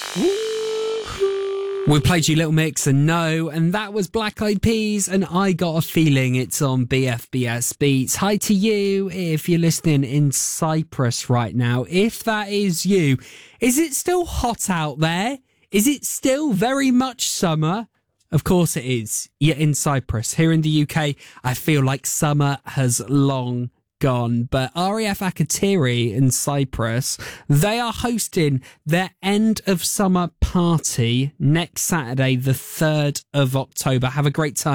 We played you Little Mix and No, and that was Black Eyed Peas, and I Got a Feeling. It's on BFBS Beats. Hi to you if you're listening in Cyprus right now. If that is you, is it still hot out there? Is it still very much summer? Of course it is. You're in Cyprus. Here in the UK, I feel like summer has long gone, but RAF Akatiri in Cyprus, they are hosting their end of summer party next Saturday, the 3rd of October. Have a great time.